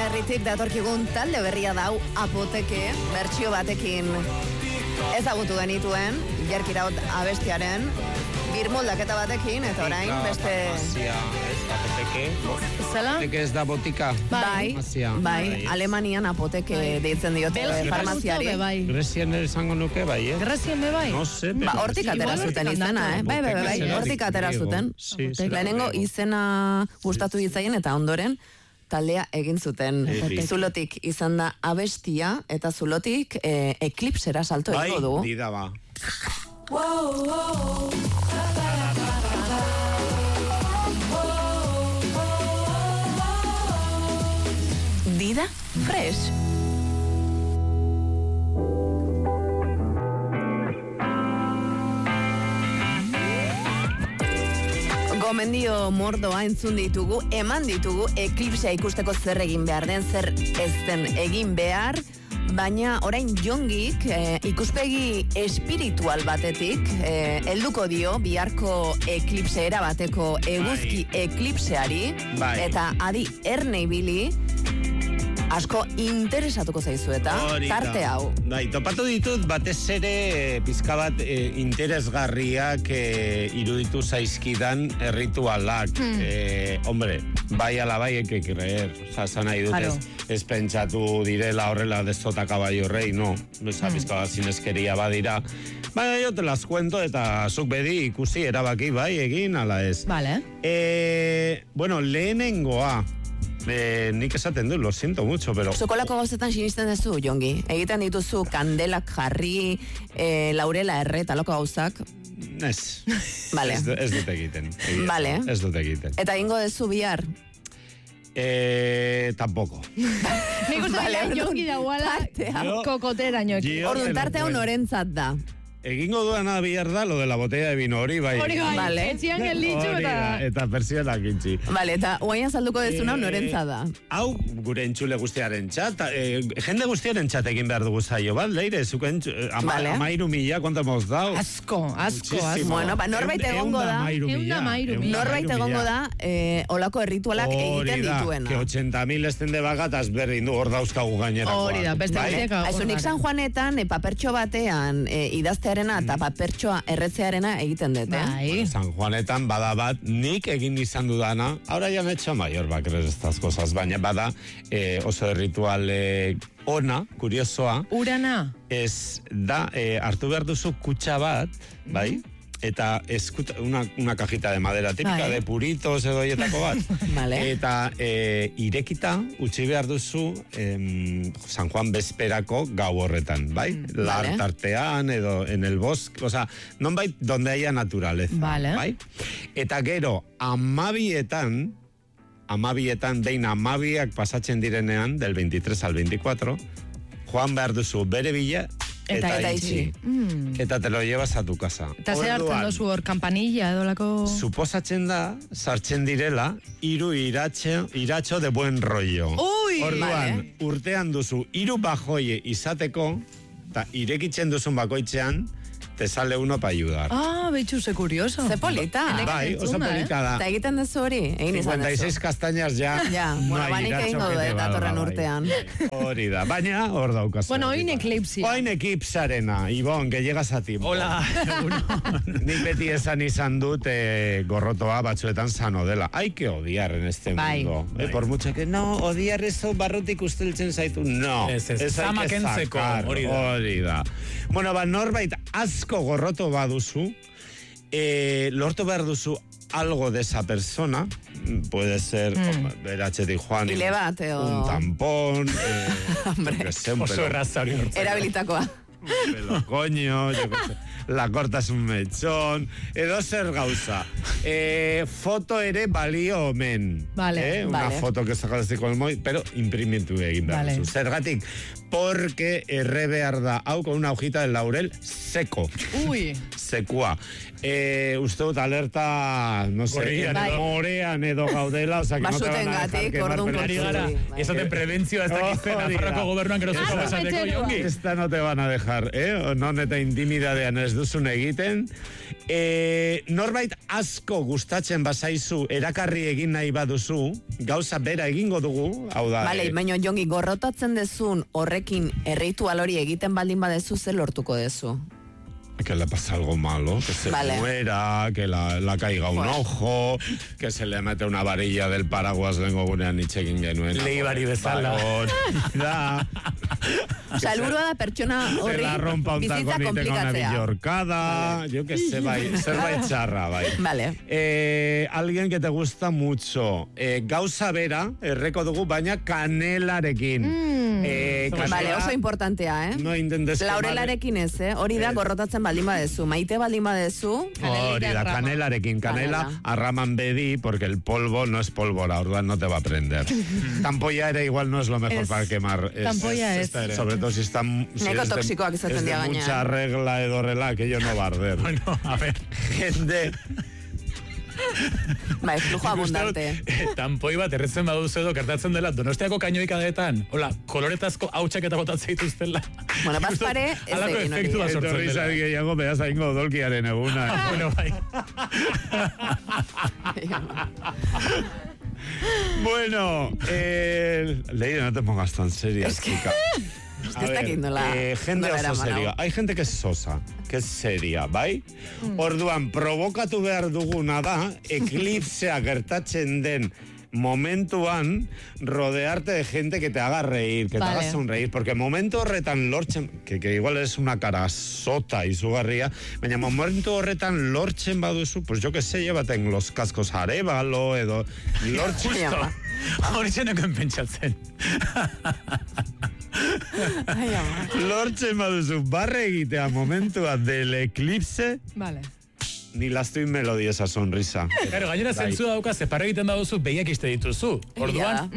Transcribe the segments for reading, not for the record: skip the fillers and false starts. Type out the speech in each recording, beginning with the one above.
herritik datorkigun talde berria dau Apoteke, bertsio batekin ezagutu genituen, Jerkiraut abestiaren, birmoldaketa batekin, eta orain beste... Apoteke. Zela? Apoteke ez da botika. Bai, Alemanian apoteke deitzen diote farmaziari. Grezien esango nuke, bai, Grezien be bai? No sé. Hortik atera zuten izena, Bai, hortik atera zuten. Lehenengo izena gustatu ditzaien eta ondoren taldea egin zuten. Zulotik izan da abestia, eta zulotik eklipsera salto egingo du. Bai, dida ba. Dida Fresh. Gomendio mordoa entzun ditugu, eman ditugu, eklipsea ikusteko zer egin behar den, zer ez den egin behar, baina orain Jongik ikuspegi espiritual batetik helduko dio biharko eklipse erabateko eguzki eklipseari, eta adi erne ibili, asko interesatuko zaizu eta tarte hau. Bai, topatu ditut batez ere pizka bat interesgarriak iruditu zaizkidan erritualak. Hombre, bai ala bai eke creer. Osa, zan nahi dut ez pentsatu direla horrela dezota caballo rey, no. Esa pizka bat zinezkeria badira. Baina jo te las cuento eta zuk bedi ikusi erabaki bai egin ala ez. Vale. Bueno, lehenengoa. Nik esaten du, lo siento mucho, pero... Zokolako gauzetan sinisten dezu, Jongi? Egiten dituzu kandelak jarri, laurela erre, taloko gauzak? Ez. Vale. Ez dut egiten. Vale. Ez dut egiten. Eta ingo dezu bihar? Tampoco. Nik uste dira, Jongi dauala kokotera nioki. Orduan tarte hau norentzat da. Egingo duena bihar da lo de la botella de vino hori, bai. Hori bai, etxian gelitxu eta persianak intzi. Vale, eta guaina salduko dezuna norentza da. Hau, gure entxule guztiaren txat, jende guztiaren txat egin behar dugu zaio, bat, leire, zuken amairu mila, ¿cuánto hemos dado? Asko. Bueno, norbait egongo da, norbait egongo da, olako erritualak egiten dituena. Que 80.000 estén de bagatas berdin du hor dauzkagu gainerakoa. Hori da, beste biteka. Aizunik San Juanetan, papertxo batean, idaztearen eta papertxoa erretzearena egiten dut, San Juanetan bada bat, nik egin izan dudana, ahora ya me he hecho mayor, va a creer estas cosas, baina bada oso ritual ona, kuriosoa. Urana? Ez da, hartu behar duzu kutxa bat, bai? Eta una cajita de madera típica de puritos edo hietako bat. Eta irekita utzi behar duzu San Juan bezperako gau horretan, bai? Lartartean edo en el bosque, o sea, nonbait donde haya naturaleza, bai? Eta gero, amabietan, behin amabiak pasatzen direnean, del 23 al 24, joan behar duzu bere bila, eta itxi. Eta te lo llevas a tu casa. Eta zer hartzen dozu hor, kampanilla edo lako... Suposatzen da, sartzen direla, hiru iratxo de buen rollo. Orduan, urtean duzu, hiru bajoie izateko, eta irekitzen duzun bakoitzean, te sale uno para ayudar. Betxu, ze curioso. Ze polita. Bai, oso polita da. Eta egiten dezu hori, egin izan dezu. 56 kastañas ja. Bueno, banik egin godu datorren urtean. Hori da, baina hor daukaz. Bueno, oin eklipsia. Oin eklipsarena, Ibon, que llegas a tiempo. Hola. Nik beti izan dut gorrotoa batzuetan sano dela. Hay que odiar en este mundo. Por mucho que no, odiar eso barrutik usteltzen zaitu. No. Ez hay que sacar. Hori da. Bueno, norbait asko gorroto baduzu, lortu behar duzu algo de esa persona, puede ser beratxetik joan un tampón, oso errazari erabilitakoa. Un pelo coño, yo qué sé. La cortas un mechón, edo zer gauza. Foto ere balio omen. Una foto que sacas con el móvil, pero imprimitu egin behar duzu. Zergatik, porque erre behar da, hau con una hojita de laurel seco. Sekua. Uste dut alerta, no sé, morean edo gaudela, o sea, que no te van a dejar quemar pelos. Esaten prebentzioa ez dakizten, Nafarroako gobernuan gero zuko basateko, Jongi. Esta no te van a dejar non eta intimidadean ez duzun egiten. Norbait asko gustatzen bazaizu, erakarri egin nahi baduzu, gauza bera egingo dugu, hau da. Bale, baina Jongi, gorrotatzen dezun horrekin erritual hori egiten baldin badezu, zer lortuko dezu? Que le pasa algo malo, que se muera, que la caiga un ojo, que se le mete una varilla del paraguas lengo gunean itxegin genuen. Leibari bezala. Da. Osa, elburua da pertsona horri bizitza komplikatzea. Yo que sé, zerbait txarra, bai. Vale. Alguien que te gusta mucho. Gauza bera, erreko dugu, baina kanelarekin. Vale, oso importantea, No intentes Laurelarekin ez, hori da gorrotatzen baldin badezu, maite baldin badezu. Hori da, kanelarekin, kanela arraman bedi, porque el polvo no es pólvora, orduan no te va a prender. Tampoya ere igual no es lo mejor para quemar. Tampoya es. Sobre todo si está... Neko toxikoak izaten dira gaina. Mucha regla edo rela, aquello no va a arder. Bueno, a ver. Gente... Bai, flujo abundante. Tampoi bat erretzen baduzu edo gertatzen dela Donostiako kainoikadeetan. Hola, koloretazko hautsak eta botatzen dituztela. Bueno, bazpare, ez egin hori. Alako efektua sortzen dela. Etorri zari gehiago, behaz aingo dolkiaren eguna. Bueno, bai. Bueno, Leire, no te pongas tan seria, chica. A ver, gente oso seria. Hay gente que es sosa, que es seria, bai? Orduan, provokatu behar duguna da, eklipsea gertatzen den momentuan, rodearte de gente que te haga reír, que te haga sonreír, porque momentu horretan lortzen, que igual es una cara sota izugarria, baina momentu horretan lortzen baduzu, pues yo que sé, llévaten los cascos Arévalo, edo lortzen. Hori zeneken pentsatzen. Lortzen baduzu, barre egitea momentua del eclipse. Vale. Ni lastu melodi esa sonrisa. Claro, gainera zentzu dauka, zeparra egiten baduzu, behiak iste dituzu. Orduan,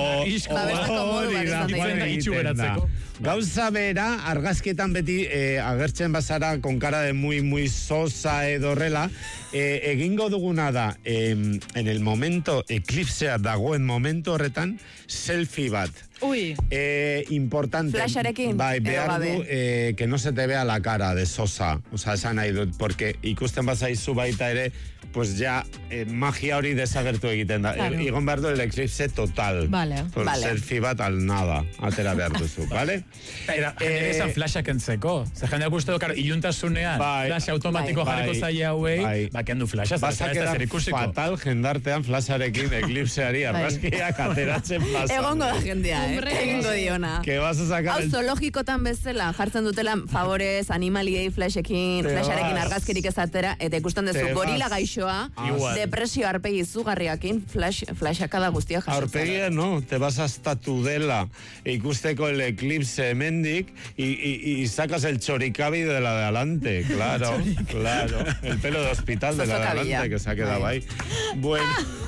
gauza bera, argazkietan beti agertzen bazara con cara de muy sosa edo horrela, egingo duguna da, en el momento, eklipsea dagoen momentu horretan, selfie bat. Uy. Importante. Flasharekin. Bai, behar du, que no se te vea la cara de sosa. O sea, esan nahi dut, porque ikusten bazaizu baita ere, pues ya magia hori desagertu egiten da. Claro. Igon behar du el eclipse total. Vale. Selfie bat al nada, atera behar duzu, vale? Eta, esan flashak entzeko. Ze jendeak uste du, iluntasunean, flash automatiko jarriko zaila hauei, kendu flasha. Vas a quedar fatal jendartean flasharekin eklipseari argazkiak ateratzen pasa. Egongo da jendea, egingo diona. Que vas a sacar... Hau zoologikotan bezala, jartzen dutela favorez animaliei flasharekin argazkirik ezatera, eta ikusten duzu gorila gaixoa, depresio arpegi izugarriakin, flashakada guztia jasotzera. Arpegia no, te vas hasta Tudela, ikusteko el eclipse mendik, y sacas el choricabi de la de adelante, claro. El pelo de hospital de la de adelante que se ha quedado ahí. Bueno...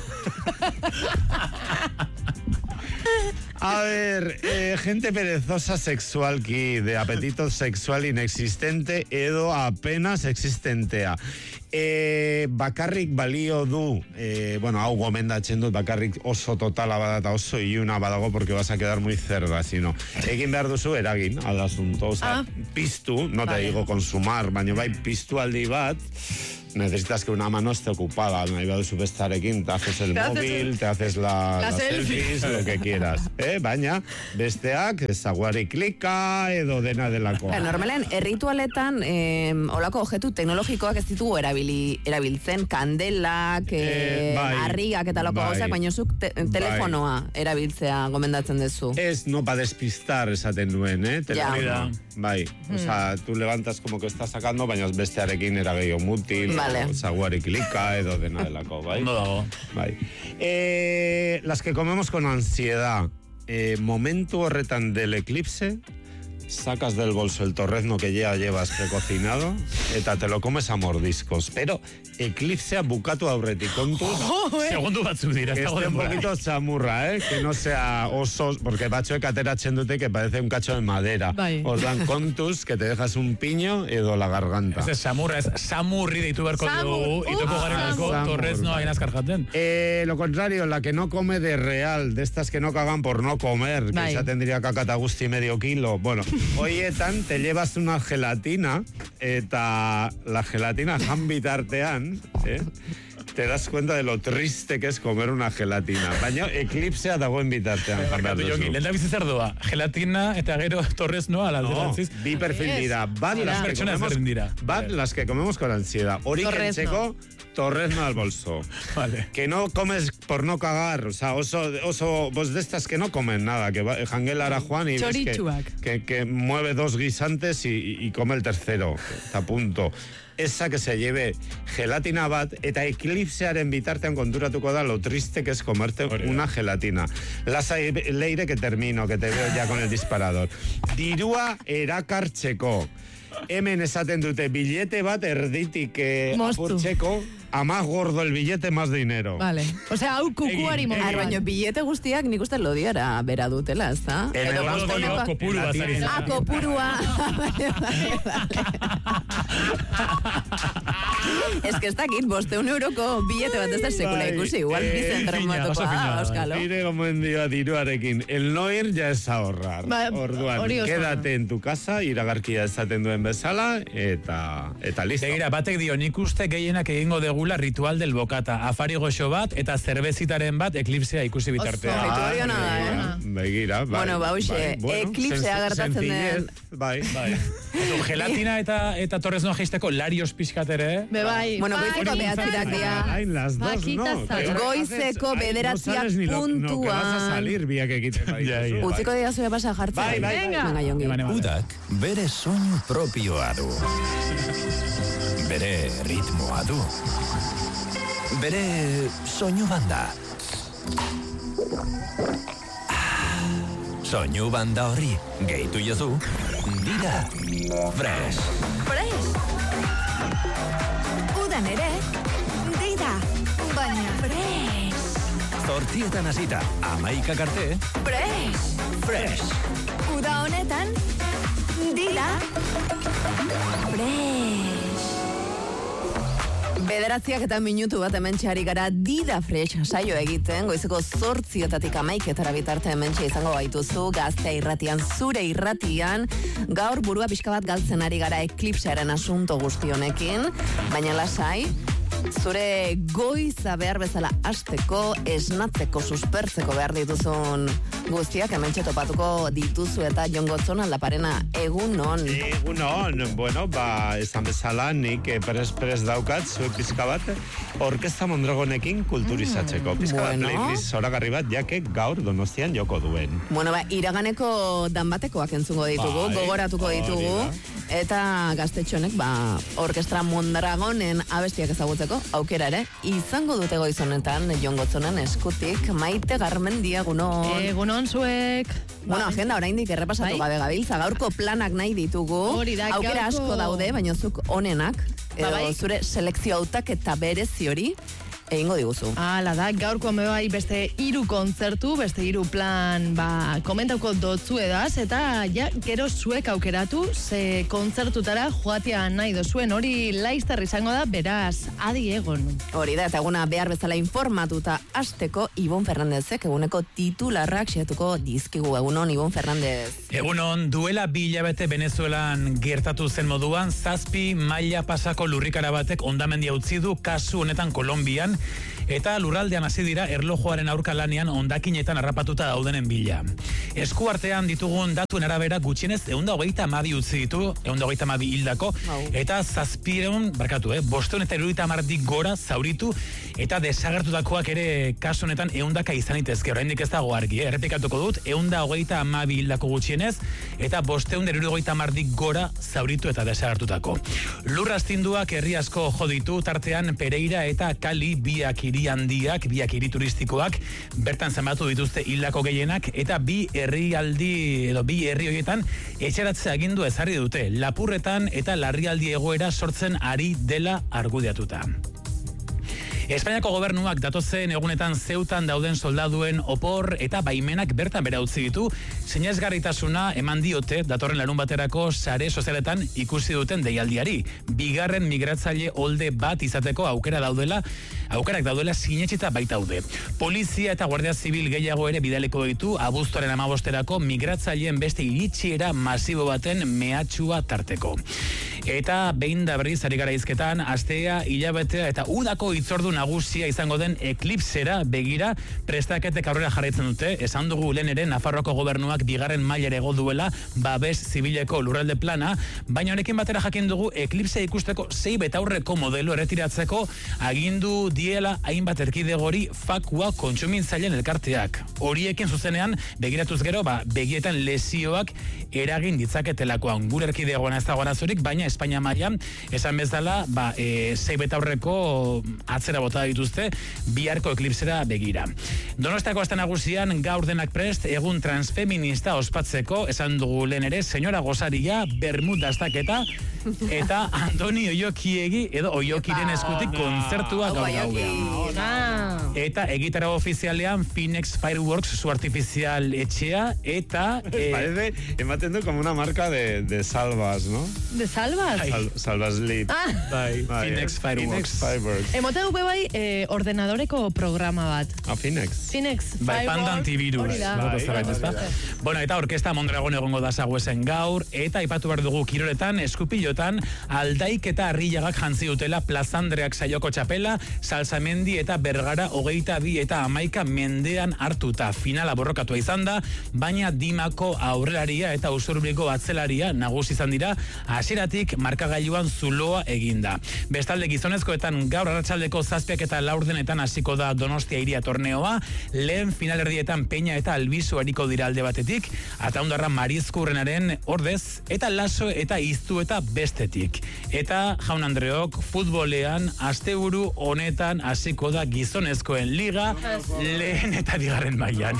A ver, gente perezosa sexualki, de apetito sexual inexistente edo apenas existentea. Bakarrik balio du, bueno, hau gomendatzen dut, bakarrik oso totala badata, oso iuna badago, porque vas a quedar muy cerda, sino egin behar duzu eragin, al asunto, o sea, piztu, no te digo consumar, baina bai piztu aldi bat, necesitas que una mano esté ocupada, nahi baduzu bestarekin, te haces el móvil, te haces la selfies, lo que quieras, baina besteak zaguari klika edo dena delako. Normalen, erritualetan olako objetu teknologikoak ez ditugu erabiltzen, kandelak, harrigak eta loko gauzak, baina zuk telefonoa erabiltzea gomendatzen dezu. Ez, no pa despistar esaten nuen, telefonoa. Bai, o sea, tú levantas como que estás sacando, baina bestearekin erageio mutil, zaguari klika edo dena delako, bai? No dago. Bai. Las que comemos con ansiedad, momentu horretan del eclipse, sacas del bolso el torrezno que ya llevas precocinado eta te lo comes a mordiscos. Pero eclipsea bukatu aurretik, kontuz. Segundu batzuk dira. Que esté un poquito chamurra, que no sea osos, porque batzuek ateratzen dute que parece un cacho de madera. Ordan kontuz, que te dejas un piño edo la garganta. Ez chamurra, ez samurri deitu berko dugu, itoko garenako torrezno hain azkar jaten. Lo contrario, la que no come de real, de estas que no cagan por no comer, que ya tendría cacata gusti medio kilo. Bueno, Hoietan, te llevas una gelatina, eta la gelatina jan bitartean, te das cuenta de lo triste que es comer una gelatina. Baina eklipsea dagoen bitartean. Lehen da bizitzar doa, gelatina eta gero torrez noa alderantziz. Bi perfil dira. Bat las que comemos con ansiedad. Hori kentzeko, torrez no al bolso. Vale. Que no comes por no cagar. O sea, oso vos de estas que no comen nada. Que janguelara Juan y ves que mueve 2 guisantes y come el tercero. Está a punto. Esa que se lleve gelatina bat, eta eklipsearen bitartean konturatuko da lo triste que es comerte una gelatina. Lasai leire que termino, que te veo ya con el disparador. Dirua erakartzeko. Hemen esaten dute billete bat erditik apurtzeko, a más gordo el billete, más dinero. Vale. O sea, hau kukuari moduan. Baina billete guztiak nik uste lodiara bera dutela, ez da? Kopurua zari. Kopurua. Ez que ez dakit, 500 euroko billete bat ez da sekula ikusi. Igual bizen traumatuko Euskalo. Nire gomendioa diruarekin. El no ir ya es ahorrar. Orduan, quédate en tu casa, iragarkia esaten duen bezala, eta listo. Begira, batek dio, nik uste gehienak egingo degula ritual del bocata. Afari goxo bat, eta zerbezitaren bat eklipsea ikusi bitartea. Oso, ritualio nada, Begira, bai. Bueno, bauxe, eklipsea gertatzen den. Bai. Gelatina eta torrez noa geisteko larios pixkatere. Bai. Bueno, goizeko behatzirak dira. Hain las dos, no. Goizeko bederatziak puntuan. No, que vas a salir biak egiten. Utziko dira zure pasa jartzen. Venga. Udak bere soinu propioa du. Bere ritmoa du. Bere soinu banda. Soinu banda horri gehitu jozu Dida Fresh. Udan ere, Dida, baina Fresh. Zortzietan hasita 11 arte. Fresh. Uda honetan, Dida Fresh. Bederatziak eta minutu bat hementxeari gara Dida Fresh saio egiten, goizeko 8:00 11:00 bitarte hementxe izango gaituzu, Gaztea irratian, zure irratian, gaur burua pixka bat galtzen ari gara eklipsearen asunto guzti honekin, baina lasai, zure goiza behar bezala hasteko, esnatzeko, suspertzeko behar dituzun guztiak hementxe topatuko dituzu eta Jon Gotzon Aldaparena, egunon. Egunon, bueno, esan bezala nik pres daukat, zue pizka bat, orkesta Mondragonekin kulturizatzeko. Pizka bat playlist zoragarri bat, jake gaur Donostian joko duen. Bueno, iraganeko danbatekoak entzungo ditugu, gogoratuko ditugu, eta gaztetxonek, orkestra Mondragonen abestiak ezagutzeko aukera ere, izango dute goizonetan Jon Gotzonen eskutik, Maite Garmendia, egunon zuek. Bueno, agenda oraindik errepasatu gabe gabiltza, gaurko planak nahi ditugu, aukera asko daude, baina zuk onenak, zure selekzio hautaketa berezi hori, egingo diguzu. Hala da, gaurko bai beste 3 kontzertu, beste 3 plan, komentauko dotzu edaz, eta gero zuek aukeratu, ze kontzertutara joatea nahi dozuen, hori laizter izango da, beraz, adi egon. Hori da, eta eguna behar bezala informatuta hasteko Ibon Fernandezek eguneko titularrak xeatuko dizkigu. Egunon, Ibon Fernandez. Egunon, duela 2 hilabete Venezuelan gertatu zen moduan, 7 maila pasako lurrikara batek ondamendia utzi du, kasu honetan Kolonbian, eta lurraldean hasi dira erlojuaren aurka lanean ondakinetan harrapatuta daudenen bila. Esku artean ditugun datuen arabera gutxienez 132 utzi ditu, 132 hildako, eta 500, 500 eta 70 gora zauritu, eta desagertutakoak ere kasu honetan 100 izan itezke. Oraindik ez dago argi, errepikatuko dut, 132 hildako gutxienez, eta 570 gora zauritu eta desagertutako. Lur astinduak herri asko jo ditu, tartean Pereira eta Kali biak hiri handiak, biak hiri turistikoak, bertan zenbatu dituzte hildako gehienak, eta bi herri horietan etxeratzea agindu ezarri dute, lapurretan eta larrialdi egoera sortzen ari dela argudiatuta. Espainiako gobernuak datozen egunetan Zeutan dauden soldaduen opor eta baimenak bertan bera utzi ditu, sinesgarritasuna eman diote datorren larun baterako sare sozialetan ikusi duten deialdiari. Bigarren migratzaile olde bat izateko aukerak daudela sinetsita baitaude. Polizia eta Guardia Zibil gehiago ere bidaleko ditu abuztuaren 15erako migratzaileen beste iritsiera masibo baten mehatxua tarteko. Eta behin da berriz ari gara hizketan, astea, hilabetea eta udako hitzordu nagusia izango den eklipsera begira prestaketek aurrera jarraitzen dute. Esan dugu lehen ere Nafarroako gobernuak bigarren mailera ego duela babes zibileko lurralde plana, baina honekin batera jakin dugu eklipsea ikusteko 6 betaurreko modelo erretiratzeko agindu diela hainbat erkidegori fakua kontsumintzaileen elkarteak. Horiekin zuzenean begiratuz gero begietan lesioak eragin ditzaketelakoan. Gure erkidegoan ez dago arazorik, baina Espainia mailan esan bezala 6 betaurreko atzera bota dituzte biharko eklipsera begira. Donostiako aste nagusian gaur denak prest egun transfeminista ospatzeko, esan dugu lehen ere, senyora Gosaria, Bermud dastaketa eta Antoni Oiokiegi edo Oiokiren eskutik kontzertua gaur gauean. Eta egitara ofizialean Phoenix Fireworks su artificial etxea eta parece, ematen du como una marca de salvas, ¿no? ¿De salvas? Salvas Lit. Phoenix Fireworks. Emote dupe bai ordenadoreko programa bat. Phoenix. Bai, Panda antivirus. Bueno, eta orkesta Mondragon egongo da Sagüesen gaur, eta aipatu behar dugu kiroletan, eskupilotan, Aldaik eta Arrillagak jantzi dutela Plazandreak saioko txapela, Salsamendi eta Bergara 22 eta 11 mendean hartuta. Finala borrokatua izan da, baina Dimako aurrelaria eta Usurbileko atzelaria nagusi izan dira, hasieratik markagailuan zuloa eginda. Bestalde gizonezkoetan gaur arratsaldeko 7 eta 4 hasiko da Donostia Hiria torneoa, lehen finalerdietan Peña eta Albizu hariko dira alde batetik, Ataundarra Marizkurrenaren ordez, eta Laso eta Iztu eta bestetik. Eta Jaun Andreok futbolean asteburu honetan hasiko da gizonezkoen liga, lehen eta bigarren mailan.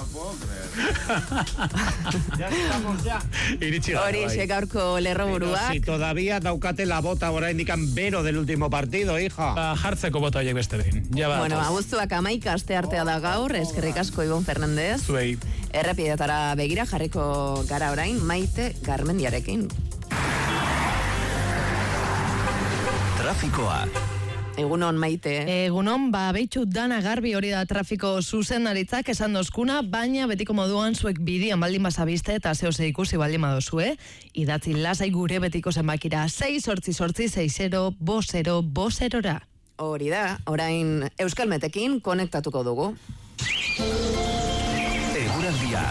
Hori gaurko lerroburuak. Si todavía daukate la bota oraindikan bero del último partido, hija. Jartzeko bota horiek beste behin. Bueno, abuztuak 11 aste artea da gaur, eskerrik asko Ibon Fernandez. Zuei. Errepidetara begira jarriko gara orain Maite Garmendiarekin. Trafikoa. Egunon, Maite. Egunon, behitxu dana garbi hori da trafiko zuzendaritzak esan dozkuna, baina betiko moduan zuek bidian baldin bazabiste eta zehose ikusi baldin badozue, idatzi lasai gure betiko zenbakira 6-8-6-0-5-0-5-0-5-0-ra. Hori da, orain Euskalmetekin konektatuko dugu. Eguraldia.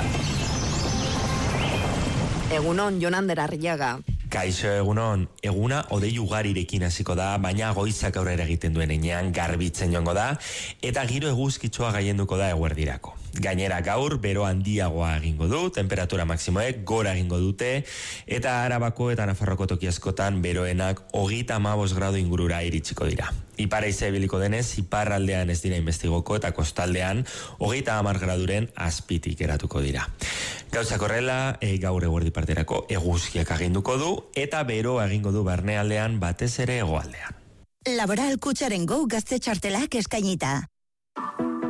Egunon, Jonander Arriaga. Kaixo egunon, eguna hodei ugarirekin hasiko da, baina goizak aurrera egiten duen enean garbitzen joango da, eta giro eguzkitsua gaienduko da eguerdirako. Gainera gaur, bero handiagoa egingo du, temperatura maksimoek gora egingo dute, eta Arabako eta Nafarroko toki askotan beroenak 35 gradu ingurura iritsiko dira. Iparaize biliko denez, iparraldean ez dira investigoko eta kostaldean 30 graduren azpitik eratuko dira. Gauzak horrela, gaur eguerdi parterako eguzkiak aginduko du, eta bero egingo du barnealdean batez ere hegoaldean. Laboral Kutxaren Go gazte txartelak eskainita.